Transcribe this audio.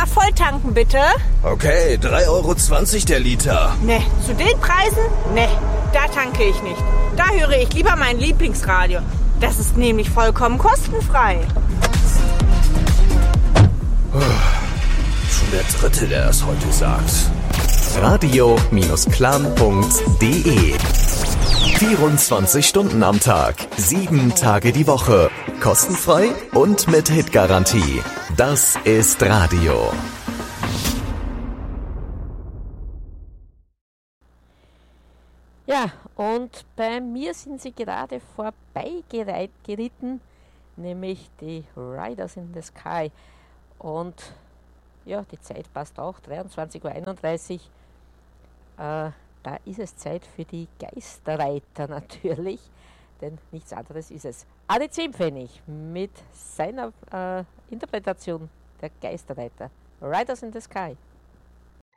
Einmal voll tanken, bitte. Okay, 3,20 € der Liter. Ne, zu den Preisen? Ne, da tanke ich nicht. Da höre ich lieber mein Lieblingsradio. Das ist nämlich vollkommen kostenfrei. Schon der Dritte, der das heute sagt. Radio-plan.de 24 Stunden am Tag, 7 Tage die Woche. Kostenfrei und mit Hitgarantie. Das ist Radio. Ja, und bei mir sind sie gerade vorbeigeritten, nämlich die Riders in the Sky. Und ja, die Zeit passt auch, 23:31 Uhr. Da ist es Zeit für die Geisterreiter natürlich, denn nichts anderes ist es. Adi Zehmpfennig mit seiner Interpretation der Geisterreiter. Riders in the Sky.